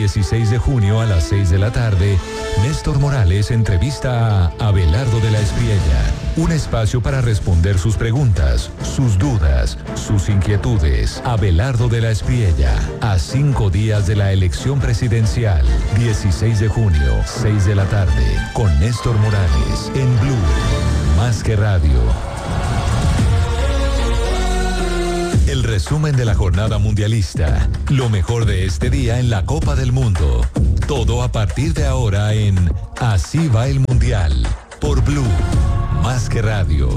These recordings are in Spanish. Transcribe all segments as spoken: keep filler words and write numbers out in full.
dieciséis de junio a las seis de la tarde, Néstor Morales entrevista a Abelardo de la Espriella. Un espacio para responder sus preguntas, sus dudas, sus inquietudes. Abelardo de la Espriella, a cinco días de la elección presidencial. dieciséis de junio, seis de la tarde, con Néstor Morales, en Blue, Más que Radio. El resumen de la jornada mundialista. Lo mejor de este día en la Copa del Mundo. Todo a partir de ahora en Así va el Mundial. Por Blue, Más que Radio.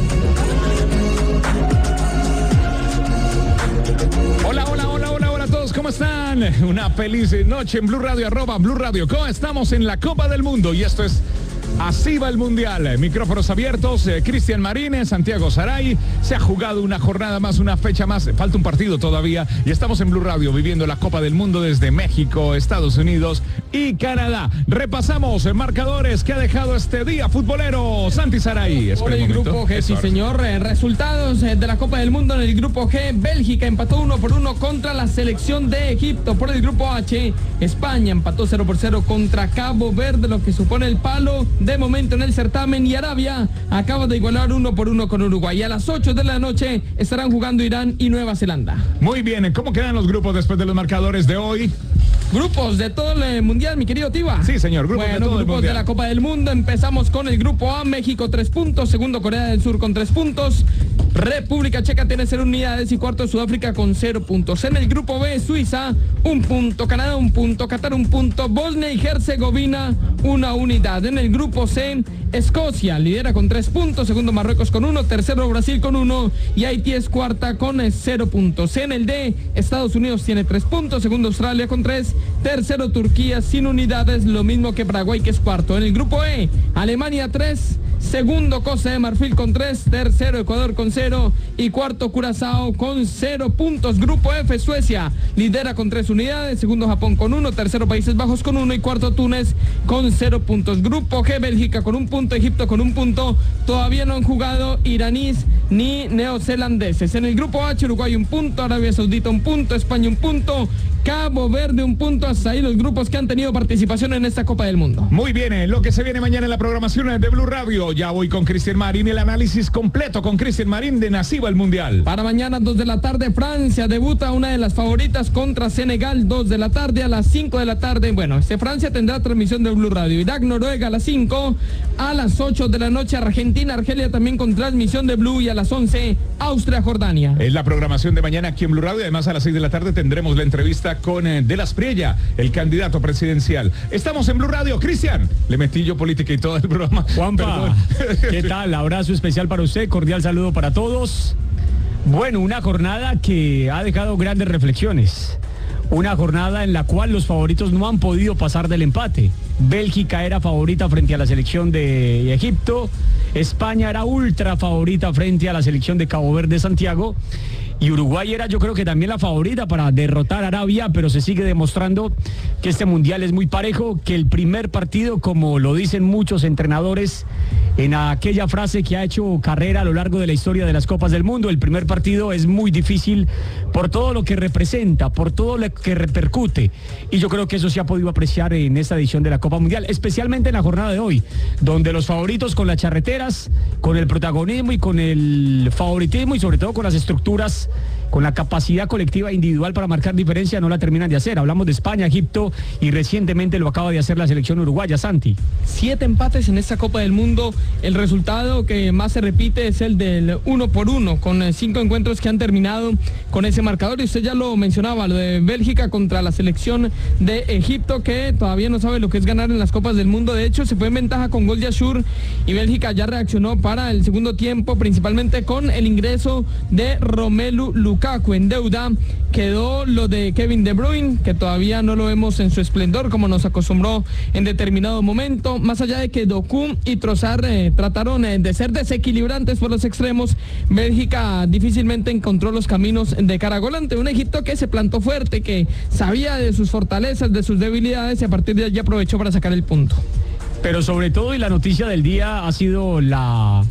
Hola, hola, hola, hola, hola a todos, ¿cómo están? Una feliz noche en Blue Radio, arroba Blue Radio. ¿Cómo estamos en la Copa del Mundo? Y esto es Así va el Mundial. Micrófonos abiertos, eh, Cristian Marínez, Santiago Saray. Se ha jugado una jornada más, una fecha más. Falta un partido todavía. Y estamos en Blue Radio viviendo la Copa del Mundo desde México, Estados Unidos y Canadá. Repasamos eh, marcadores que ha dejado este día futbolero. Santi Saray. Por el grupo G, sí señor. Eh, resultados eh, de la Copa del Mundo en el grupo G. Bélgica empató uno por uno contra la selección de Egipto. Por el grupo H, España empató cero por cero contra Cabo Verde, lo que supone el palo de momento en el certamen, y Arabia acaba de igualar uno por uno con Uruguay. Y a las ocho de la noche estarán jugando Irán y Nueva Zelanda. Muy bien, ¿cómo quedan los grupos después de los marcadores de hoy? Grupos de todo el mundial, mi querido Tiba. Sí, señor, grupos bueno, de todo grupos el mundial. de la Copa del Mundo. Empezamos con el grupo A, México tres puntos, segundo Corea del Sur con tres puntos, República Checa tiene cero unidades y cuarto Sudáfrica con cero puntos. En el grupo B, Suiza un punto, Canadá un punto, Qatar un punto, Bosnia y Herzegovina una unidad. En el grupo C, Escocia lidera con tres puntos, segundo Marruecos con uno, tercero Brasil con uno y Haití es cuarta con cero puntos. En el D, Estados Unidos tiene tres puntos, segundo Australia con tres, tercero Turquía sin unidades, lo mismo que Paraguay, que es cuarto. En el grupo E, Alemania tres, segundo Costa de Marfil con tres, tercero Ecuador con cero y cuarto Curazao con cero puntos. Grupo F, Suecia lidera con tres unidades, segundo Japón con uno, tercero Países Bajos con uno y cuarto Túnez con cero puntos. Grupo G, Bélgica con un punto, Egipto con un punto, todavía no han jugado iraníes ni neozelandeses. En el grupo H, Uruguay un punto, Arabia Saudita un punto, España un punto, Cabo Verde un punto. Hasta ahí los grupos que han tenido participación en esta Copa del Mundo. Muy bien, eh, lo que se viene mañana en la programación de Blue Radio. Ya voy con Cristian Marín, el análisis completo con Cristian Marín de Así va el Mundial. Para mañana, dos de la tarde, Francia debuta, una de las favoritas contra Senegal, dos de la tarde. A las cinco de la tarde, bueno, este Francia tendrá transmisión de Blue Radio. Irak, Noruega a las cinco, a las ocho de la noche, Argentina, Argelia también con transmisión de Blue, y a las once, Austria, Jordania. Es la programación de mañana aquí en Blue Radio. Además, a las seis de la tarde tendremos la entrevista con eh, De la Espriella, el candidato presidencial. Estamos en Blue Radio. Cristian, le metí yo política y todo el programa. Juanpa, ¿qué tal? Abrazo especial para usted, cordial saludo para todos. Bueno, una jornada que ha dejado grandes reflexiones. Una jornada en la cual los favoritos no han podido pasar del empate. Bélgica era favorita frente a la selección de Egipto. España era ultra favorita frente a la selección de Cabo Verde, Santiago. Y Uruguay era, yo creo que también la favorita para derrotar a Arabia, pero se sigue demostrando que este mundial es muy parejo, que el primer partido, como lo dicen muchos entrenadores en aquella frase que ha hecho carrera a lo largo de la historia de las Copas del Mundo, el primer partido es muy difícil por todo lo que representa, por todo lo que repercute. Y yo creo que eso se ha podido apreciar en esta edición de la Copa Mundial, especialmente en la jornada de hoy, donde los favoritos con las charreteras, con el protagonismo y con el favoritismo y sobre todo con las estructuras, con la capacidad colectiva e individual para marcar diferencia, no la terminan de hacer. Hablamos de España, Egipto y recientemente lo acaba de hacer la selección uruguaya. Santi. Siete empates en esta Copa del Mundo. El resultado que más se repite es el del uno por uno, con cinco encuentros que han terminado con ese marcador. Y usted ya lo mencionaba, lo de Bélgica contra la selección de Egipto, que todavía no sabe lo que es ganar en las Copas del Mundo. De hecho, se fue en ventaja con gol de Ashur y Bélgica ya reaccionó para el segundo tiempo, principalmente con el ingreso de Romelu Lukaku. En deuda quedó lo de Kevin De Bruyne, que todavía no lo vemos en su esplendor como nos acostumbró en determinado momento. Más allá de que Doku y Trossard eh, trataron eh, de ser desequilibrantes por los extremos, Bélgica difícilmente encontró los caminos de cara a gol ante un Egipto que se plantó fuerte, que sabía de sus fortalezas, de sus debilidades, y a partir de allí aprovechó para sacar el punto. Pero sobre todo, y la noticia del día ha sido la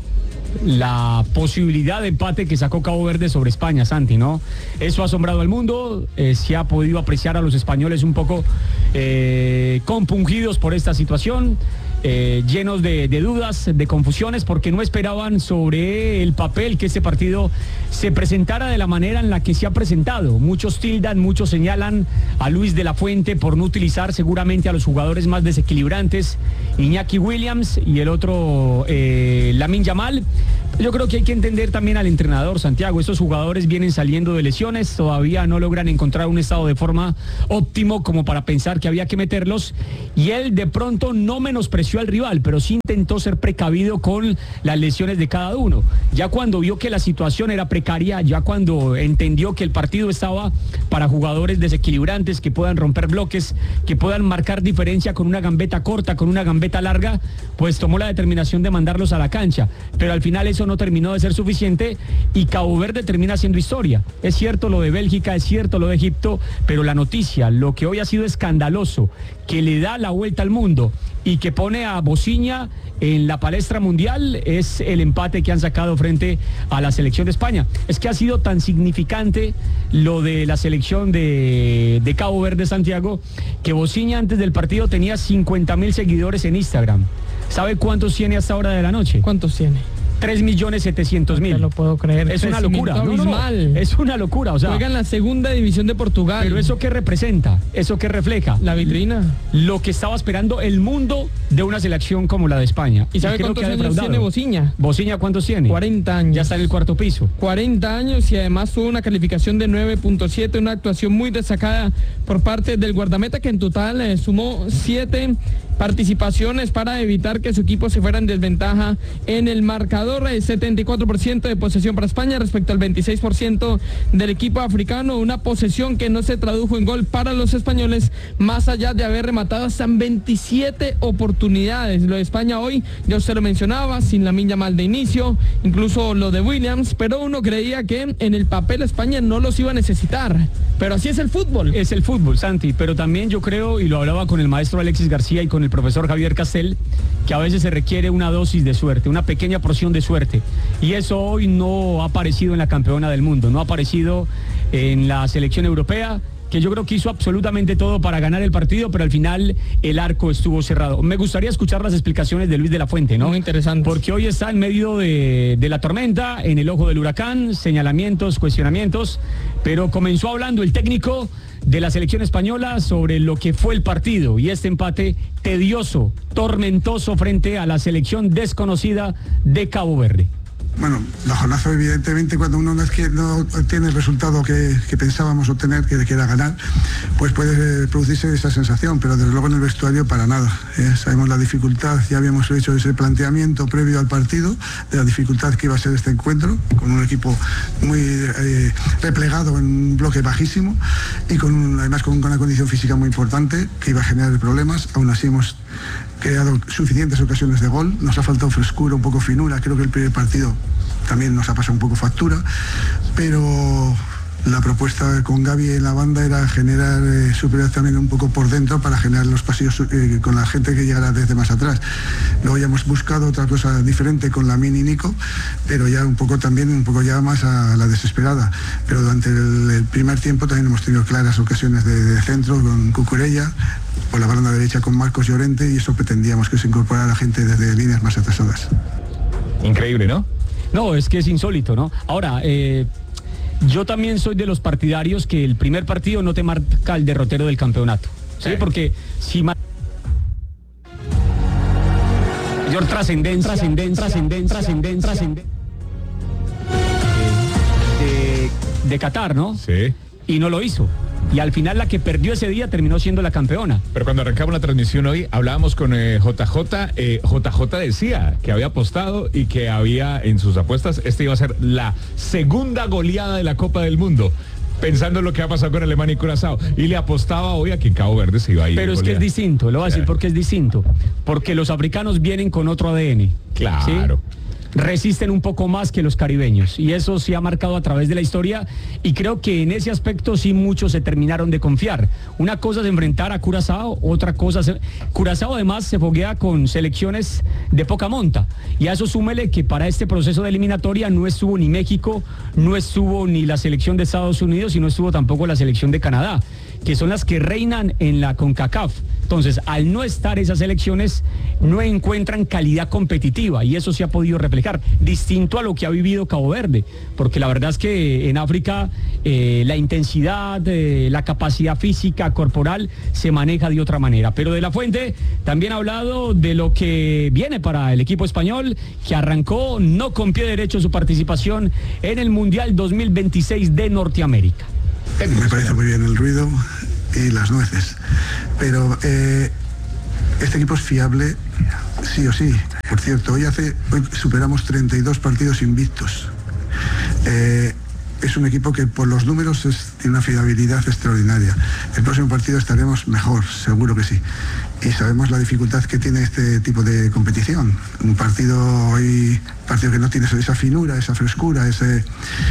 la posibilidad de empate que sacó Cabo Verde sobre España, Santi, ¿no? Eso ha asombrado al mundo, eh, se ha podido apreciar a los españoles un poco eh, compungidos por esta situación. Eh, llenos de, de dudas, de confusiones, porque no esperaban sobre el papel que este partido se presentara de la manera en la que se ha presentado. Muchos tildan, muchos señalan a Luis de la Fuente por no utilizar seguramente a los jugadores más desequilibrantes, Iñaki Williams y el otro eh, Lamine Yamal. Yo creo que hay que entender también al entrenador, Santiago. Estos jugadores vienen saliendo de lesiones, todavía no logran encontrar un estado de forma óptimo como para pensar que había que meterlos, y él de pronto no menospreció al rival, pero sí intentó ser precavido con las lesiones de cada uno. Ya cuando vio que la situación era precaria, ya cuando entendió que el partido estaba para jugadores desequilibrantes, que puedan romper bloques, que puedan marcar diferencia con una gambeta corta, con una gambeta larga, pues tomó la determinación de mandarlos a la cancha. Pero al final eso no terminó de ser suficiente y Cabo Verde termina haciendo historia. Es cierto lo de Bélgica, es cierto lo de Egipto, pero la noticia, lo que hoy ha sido escandaloso, que le da la vuelta al mundo y que pone a Bociña en la palestra mundial, es el empate que han sacado frente a la selección de España. Es que ha sido tan significante lo de la selección de, de Cabo Verde, Santiago, que Bociña antes del partido tenía cincuenta mil seguidores en Instagram. ¿Sabe cuántos tiene hasta ahora de la noche? ¿Cuántos tiene? tres millones setecientos mil. No lo puedo creer. Es una locura. No, no, no. Es una locura. O sea, juega en la segunda división de Portugal. Pero ¿eso qué representa? ¿Eso qué refleja? La vitrina. Lo que estaba esperando el mundo de una selección como la de España. ¿Y sabe cuántos años tiene Bociña? ¿Bociña cuántos tiene? cuarenta años. Ya está en el cuarto piso. cuarenta años y además tuvo una calificación de nueve punto siete, una actuación muy destacada por parte del guardameta, que en total eh, sumó siete participaciones para evitar que su equipo se fuera en desventaja en el marcador. El setenta y cuatro por ciento de posesión para España respecto al veintiséis por ciento del equipo africano, una posesión que no se tradujo en gol para los españoles, más allá de haber rematado hasta veintisiete oportunidades. Lo de España hoy, ya usted lo mencionaba, sin Lamine Yamal de inicio, incluso lo de Williams, pero uno creía que en el papel España no los iba a necesitar, pero así es el fútbol. Es el fútbol, Santi, pero también yo creo, y lo hablaba con el maestro Alexis García y con el profesor Javier Castel, que a veces se requiere una dosis de suerte, una pequeña porción de suerte, y eso hoy no ha aparecido en la campeona del mundo, no ha aparecido en la selección europea, que yo creo que hizo absolutamente todo para ganar el partido, pero al final el arco estuvo cerrado. Me gustaría escuchar las explicaciones de Luis de la Fuente, ¿no? Muy interesante. Porque hoy está en medio de, de la tormenta, en el ojo del huracán, señalamientos, cuestionamientos, pero comenzó hablando el técnico de la selección española sobre lo que fue el partido y este empate tedioso, tormentoso frente a la selección desconocida de Cabo Verde. Bueno, bajonazo evidentemente cuando uno no, es que no tiene el resultado que, que pensábamos obtener, que, que era ganar, pues puede producirse esa sensación, pero desde luego en el vestuario para nada. Eh, sabemos la dificultad, ya habíamos hecho ese planteamiento previo al partido, de la dificultad que iba a ser este encuentro, con un equipo muy eh, replegado en un bloque bajísimo y con un, además con una condición física muy importante que iba a generar problemas. Aún así hemos creado suficientes ocasiones de gol, nos ha faltado frescura, un poco finura, creo que el primer partido también nos ha pasado un poco factura, pero la propuesta con Gavi en la banda era generar eh, superioridad también un poco por dentro para generar los pasillos eh, con la gente que llegara desde más atrás. Luego ya hemos buscado otra cosa diferente con Lamine y Nico, pero ya un poco también, un poco ya más a la desesperada. Pero durante el, el primer tiempo también hemos tenido claras ocasiones de, de centro con Cucurella, por la banda derecha con Marcos Llorente, y eso pretendíamos que se incorporara la gente desde líneas más atrasadas. Increíble, ¿no? No, es que es insólito, ¿no? Ahora, eh, yo también soy de los partidarios que el primer partido no te marca el derrotero del campeonato, ¿sí? Sí. Porque si mayor trascendencia, trascendencia, trascendencia, trascendencia, trascendencia de, de Qatar, ¿no? Sí. Y no lo hizo. Y al final la que perdió ese día terminó siendo la campeona. Pero cuando arrancamos la transmisión hoy, hablábamos con eh, J J. Eh, J J decía que había apostado y que había en sus apuestas, este iba a ser la segunda goleada de la Copa del Mundo, pensando en lo que ha pasado con Alemania y Curazao. Y le apostaba hoy a que en Cabo Verde se iba a ir. Pero es goleada. Que es distinto, lo voy a decir porque es distinto. Porque los africanos vienen con otro A D N. Claro. ¿Sí? resisten un poco más que los caribeños, y eso se ha marcado a través de la historia, y creo que en ese aspecto sí muchos se terminaron de confiar. Una cosa es enfrentar a Curazao, otra cosa es... Curazao además se foguea con selecciones de poca monta, y a eso súmele que para este proceso de eliminatoria no estuvo ni México, no estuvo ni la selección de Estados Unidos y no estuvo tampoco la selección de Canadá, que son las que reinan en la CONCACAF. Entonces, al no estar esas selecciones, no encuentran calidad competitiva, y eso se ha podido reflejar, distinto a lo que ha vivido Cabo Verde, porque la verdad es que en África eh, la intensidad, eh, la capacidad física, corporal, se maneja de otra manera. Pero De La Fuente también ha hablado de lo que viene para el equipo español, que arrancó no con pie derecho su participación en el Mundial dos mil veintiséis de Norteamérica. Me parece muy bien el ruido y las nueces, pero eh, este equipo es fiable sí o sí. Por cierto, hoy hace hoy superamos treinta y dos partidos invictos. Eh, es un equipo que por los números es, tiene una fiabilidad extraordinaria. El próximo partido estaremos mejor, seguro que sí. Y sabemos la dificultad que tiene este tipo de competición. Un partido hoy, partido que no tiene esa finura, esa frescura, ese,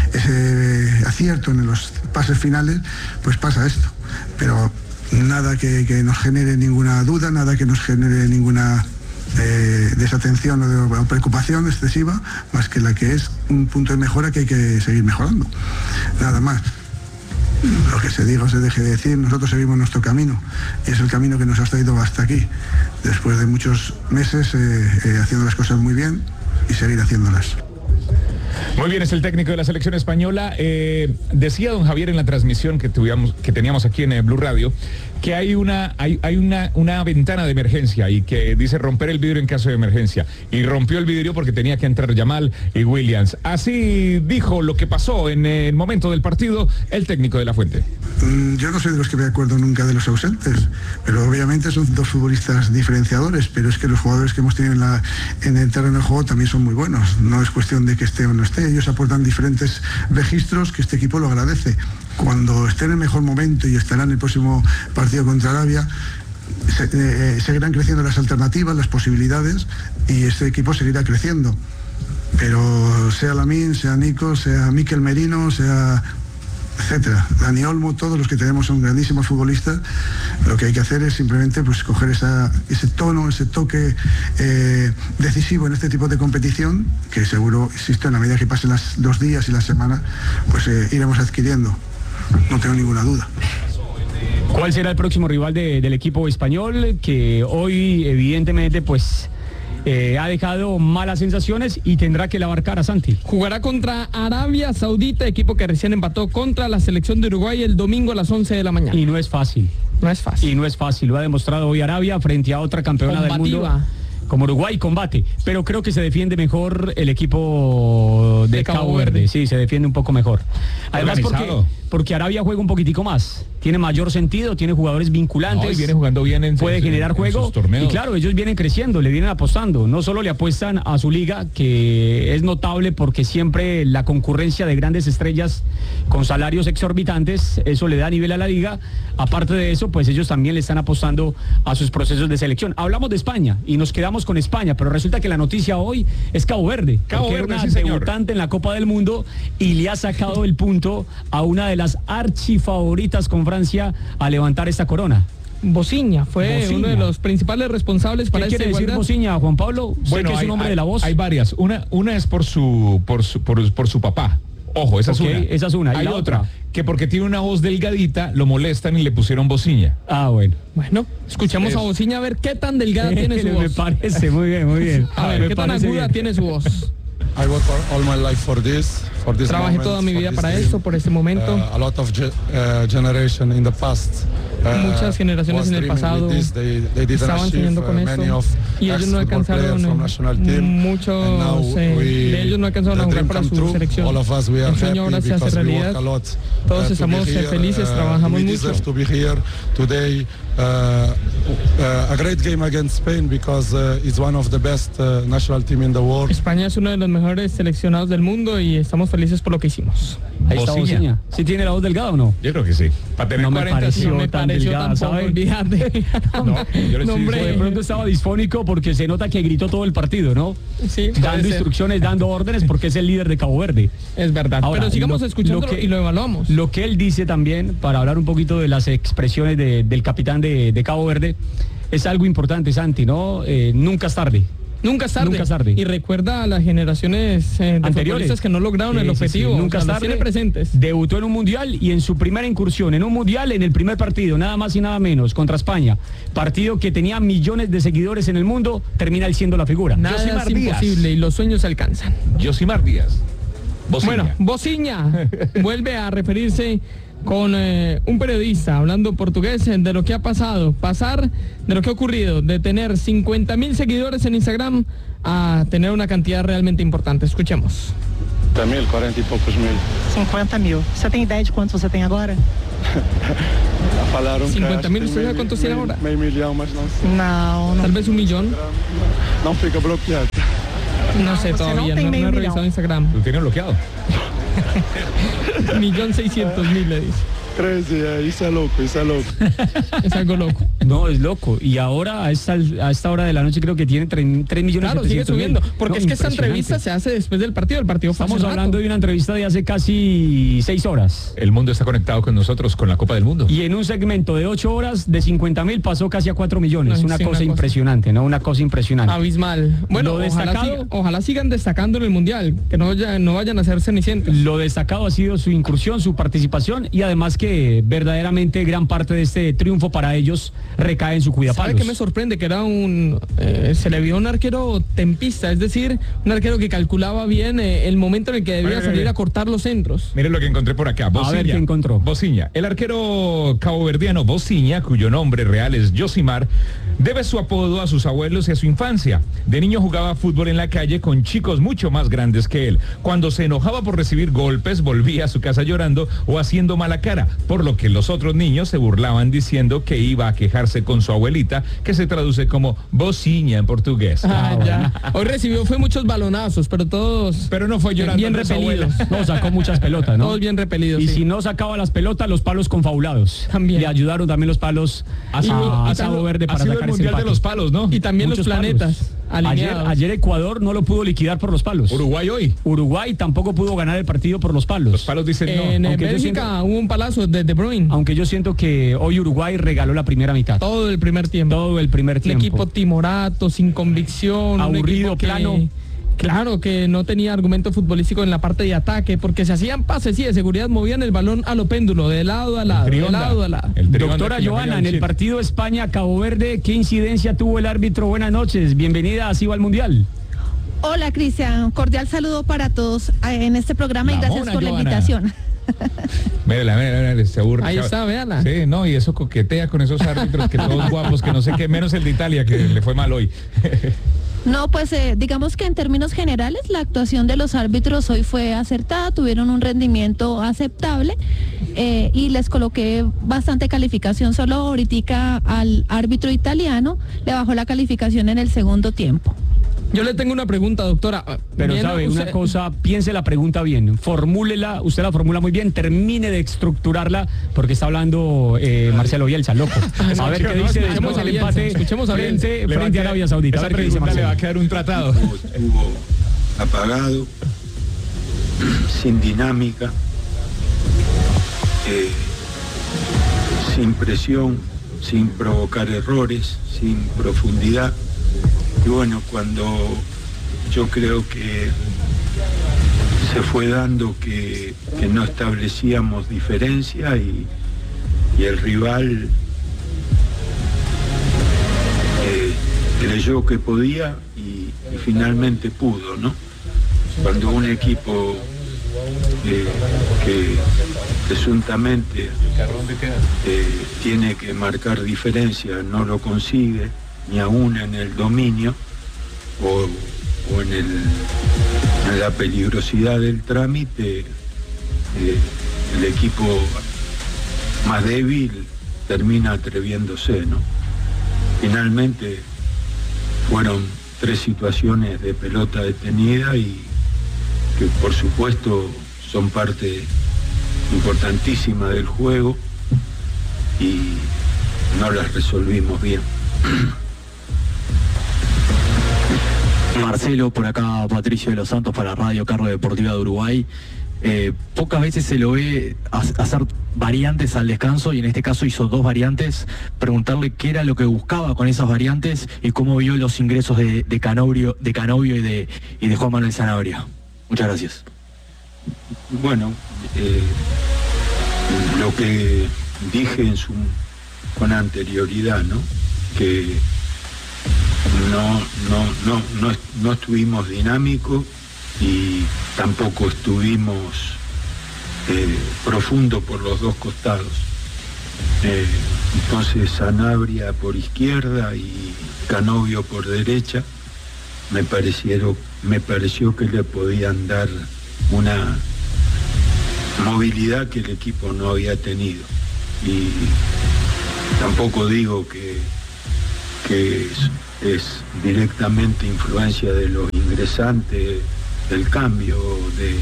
ese acierto en los pases finales, pues pasa esto. Pero nada que, que nos genere ninguna duda, nada que nos genere ninguna eh, desatención o, de, o preocupación excesiva, más que la que es un punto de mejora que hay que seguir mejorando. Nada más. Lo que se diga o se deje de decir, nosotros seguimos nuestro camino, y es el camino que nos ha traído hasta aquí, después de muchos meses eh, eh, haciendo las cosas muy bien y seguir haciéndolas. Muy bien, es el técnico de la selección española. Eh, decía don Javier en la transmisión que tuvimos, que teníamos aquí en eh, Blue Radio, que hay una hay, hay una, una ventana de emergencia, y que dice romper el vidrio en caso de emergencia, y rompió el vidrio porque tenía que entrar Yamal y Williams. Así dijo lo que pasó en el momento del partido el técnico de La Fuente. Mm, yo no soy de los que me acuerdo nunca de los ausentes, pero obviamente son dos futbolistas diferenciadores, pero es que los jugadores que hemos tenido en, la, en el terreno de juego también son muy buenos. No es cuestión de que esté o no esté, ellos aportan diferentes registros que este equipo lo agradece. Cuando esté en el mejor momento, y estará en el próximo partido contra Arabia, se, eh, seguirán creciendo las alternativas, las posibilidades, y este equipo seguirá creciendo. Pero sea Lamine, sea Nico, sea Mikel Merino, sea etcétera, Dani Olmo, todos los que tenemos son grandísimos futbolistas. Lo que hay que hacer es simplemente pues coger esa, ese tono, ese toque eh, decisivo en este tipo de competición, que seguro, insisto, en la medida que pasen las, los días y las semanas, pues eh, iremos adquiriendo, no tengo ninguna duda. ¿Cuál será el próximo rival de, del equipo español, que hoy evidentemente pues Eh, ha dejado malas sensaciones y tendrá que lavar cara, Santi? Jugará contra Arabia Saudita, equipo que recién empató contra la selección de Uruguay el domingo a las once de la mañana. Y no es fácil. No es fácil. Y no es fácil, lo ha demostrado hoy Arabia frente a otra campeona Combativa del mundo como Uruguay, combate, pero creo que se defiende mejor el equipo de, de Cabo, Cabo Verde. Verde, sí, se defiende un poco mejor. Además porque, porque Arabia juega un poquitico más, tiene mayor sentido, tiene jugadores vinculantes, no, y viene jugando bien en, puede en, generar en juego, sus torneos. Y claro, ellos vienen creciendo, le vienen apostando, no solo le apuestan a su liga, que es notable porque siempre la concurrencia de grandes estrellas con salarios exorbitantes, eso le da nivel a la liga. Aparte de eso, pues ellos también le están apostando a sus procesos de selección. Hablamos de España y nos quedamos con España, pero resulta que la noticia hoy es Cabo Verde, Cabo porque Verde, era una sí, debutante en la Copa del Mundo y le ha sacado el punto a una de las archifavoritas con Francia a levantar esta corona. Bociña fue Bociña. uno de los principales responsables para ¿Qué esta quiere decir Bociña, Juan Pablo? Bueno, sé que es hay, un hombre hay, de la voz. Hay varias. Una, una es por su, por su, por, por su papá. Ojo, esa okay, es una. Esa es una. Hay la otra, otra, que porque tiene una voz delgadita, lo molestan y le pusieron Bociña. Ah, bueno. Bueno, escuchamos es... a Bociña a ver qué tan delgada tiene su voz. Me parece, muy bien, muy bien. A ver, qué tan aguda bien. tiene su voz. I work all my life for this, for this Trabajé moment, toda mi vida para game. esto, por este momento. Uh, a lot of ge uh, generation in the past. Uh, Muchas generaciones en el pasado this, they, they estaban soñando con esto y ellos no alcanzaron, muchos eh, de ellos no alcanzaron a jugar para su true. selección. El sueño ahora se hace realidad. Todos estamos here, felices, uh, trabajamos mucho. To be here today, uh, uh, a great game against Spain because uh, it's one of the best uh, national team in the world. España es uno de los mejores seleccionados del mundo y estamos felices por lo que hicimos. Ahí está Bociña. ¿Sí tiene la voz delgada o no? Yo creo que sí. Para tener no cuarenta, me pareció, no me tan pareció delgada, tampoco, ¿sabe? olvídate. No, yo le No, estoy hombre. De diciendo- pronto estaba disfónico porque se nota que gritó todo el partido, ¿no? Sí, puede Dando ser. instrucciones, dando órdenes porque es el líder de Cabo Verde. Es verdad. Ahora, Pero sigamos lo- escuchándolo lo que- y lo evaluamos. Lo que él dice también, para hablar un poquito de las expresiones de- del capitán de, de Cabo Verde, es algo importante, Santi, ¿no? Eh, nunca es tarde. Nunca es tarde. Nunca es tarde. Y recuerda a las generaciones eh, de Anteriores futbolistas que no lograron Sí, el sí, objetivo. sí, nunca O sea, es los tarde. tiene presentes. Debutó en un mundial y en su primera incursión en un mundial, en el primer partido, nada más y nada menos, contra España. Partido que tenía millones de seguidores en el mundo, termina él siendo la figura. Nada Josimar es Díaz. imposible y los sueños se alcanzan. Josimar Díaz. Bociña. Bueno, Bociña vuelve a referirse con eh, un periodista hablando portugués eh, de lo que ha pasado, pasar de lo que ha ocurrido, de tener cincuenta mil seguidores en Instagram a tener una cantidad realmente importante. Escuchemos. cincuenta mil, cuarenta e poucos mil. cincuenta mil. Você tem ideia de quanto você tem agora? Falaram que cincuenta mil, acho que ¿usted sabe meio- cuántos tiene meio- ahora? Meio milhão, mas não sei. Não, não. Tal vez un millón. Não fica bloqueado. No sé Você não todavía, tem no, meio no he milhão. revisado Instagram. Lo tiene bloqueado. Millón seiscientos mil le dice. treze, é, isso é louco, isso é louco. Es algo loco. No, es loco. Y ahora, a esta, a esta hora de la noche, creo que tiene tres millones Claro, sigue setecientos mil. subiendo. Porque No, es que esta impresionante. entrevista se hace después del partido. El partido fue hace Estamos rato. hablando de una entrevista de hace casi seis horas. El mundo está conectado con nosotros con la Copa del Mundo. Y en un segmento de ocho horas, de cincuenta mil pasó casi a cuatro millones. No, una sí, cosa una cosa. impresionante, ¿no? Una cosa impresionante. Abismal. Bueno, Lo ojalá, destacado- siga- ojalá sigan destacando en el Mundial, que no, vaya- no vayan a ser cenicientos. Lo destacado ha sido su incursión, su participación y además que verdaderamente gran parte de este triunfo para ellos recae en su ¿Sabe cuidapalos. qué me sorprende? Que era un... eh, se le vio un arquero tempista, es decir, un arquero que calculaba bien eh, el momento en el que debía Mire, salir mire. a cortar los centros. Miren lo que encontré por acá. Bociña. ver, ¿qué encontró? Bociña. El arquero caboverdiano Bociña, cuyo nombre real es Josimar, debe su apodo a sus abuelos y a su infancia. De niño jugaba fútbol en la calle con chicos mucho más grandes que él. Cuando se enojaba por recibir golpes, volvía a su casa llorando o haciendo mala cara, por lo que los otros niños se burlaban diciendo que iba a quejarse con su abuelita, que se traduce como Bociña en portugués. Ah, ya. Hoy recibió fue muchos balonazos, pero todos Pero no fue llorando bien ante su repelidos. abuela. No, sacó muchas pelotas, ¿no? Todos bien repelidos. Y sí. si no sacaba las pelotas, los palos confabulados. También. Le ayudaron también los palos a, Ha sido- a ha sido- Cabo Verde ha para sido sacar el ese mundial de empate. los palos, ¿no? Y también Muchos los planetas palos. Ayer, alineados. ayer Ecuador no lo pudo liquidar por los palos. Uruguay hoy. Uruguay tampoco pudo ganar el partido por los palos. Los palos dicen no. en eh, aunque yo Bélgica siento- hubo un palazo de De Bruyne. Aunque yo siento que hoy Uruguay regaló la primera mitad. Todo el primer tiempo. Todo el primer Un tiempo. equipo timorato, sin convicción. un Aburrido, equipo que- plano. Claro que no tenía argumento futbolístico en la parte de ataque, porque se hacían pases y de seguridad movían el balón a lo péndulo, de lado a lado, de trionda. lado a lado. El trionda Doctora que le Joana, pega en un el chip. partido España-Cabo Verde, ¿qué incidencia tuvo el árbitro? Buenas noches, bienvenida así va al Mundial. Hola Cristian, cordial saludo para todos eh, en este programa La y gracias mona, por la Joana. invitación. Mírala, mírala, mírala, se aburre. Ahí se- está, véala. Sí, no, y eso coquetea con esos árbitros que todos guapos, que no sé qué, menos el de Italia, que le fue mal hoy. No, pues eh, digamos que en términos generales la actuación de los árbitros hoy fue acertada, tuvieron un rendimiento aceptable eh, y les coloqué bastante calificación. Solo ahorita al árbitro italiano le bajó la calificación en el segundo tiempo. Yo le tengo una pregunta, doctora. Pero Bien, sabe, usted- una cosa, piense la pregunta bien, formúlela, usted la formula muy bien, termine de estructurarla, porque está hablando eh, Marcelo Bielsa, loco. A ver qué no, dice escuchemos después a del Bielsa, empate escuchemos a frente, Le va frente a quedar- Arabia Saudita. A Esa ver qué dice pregunta le va a Marcelo. quedar un tratado. Estuvo apagado, sin dinámica, eh, sin presión, sin provocar errores, sin profundidad. Y bueno, cuando yo creo que se fue dando que, que no establecíamos diferencia y, y el rival eh, creyó que podía y, y finalmente pudo, ¿no? Cuando un equipo eh, que presuntamente eh, tiene que marcar diferencia no lo consigue, ni aún en el dominio o, o en, el, en la peligrosidad del trámite, eh, el equipo más débil termina atreviéndose, ¿no? Finalmente fueron tres situaciones de pelota detenida y que por supuesto son parte importantísimas del juego y no las resolvimos bien. Marcelo, por acá Patricio de los Santos para Radio Cargo Deportiva de Uruguay. Eh, pocas veces se lo ve hacer variantes al descanso y en este caso hizo dos variantes. Preguntarle qué era lo que buscaba con esas variantes y cómo vio los ingresos de, de Canovio, de Canovio y de, y de Juan Manuel Sanabria. Muchas gracias. Bueno, eh, lo que dije en su, con anterioridad, ¿no? Que no, no, no, no, no estuvimos dinámicos y tampoco estuvimos eh, profundo por los dos costados. Eh, entonces Sanabria por izquierda y Canovio por derecha me parecieron, me pareció que le podían dar una movilidad que el equipo no había tenido. Y tampoco digo que, que es, es directamente influencia de los ingresantes, del cambio, de,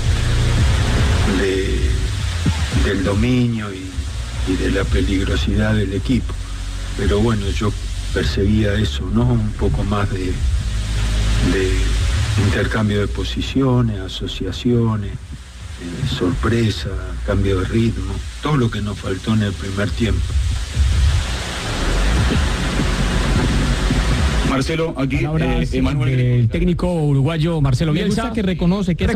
de, del dominio y, y de la peligrosidad del equipo. Pero bueno, yo perseguía eso, ¿no? Un poco más de, de intercambio de posiciones, asociaciones, eh, sorpresa, cambio de ritmo, todo lo que nos faltó en el primer tiempo. Marcelo, aquí eh, Emanuel, el técnico uruguayo Marcelo Bielsa, que reconoce que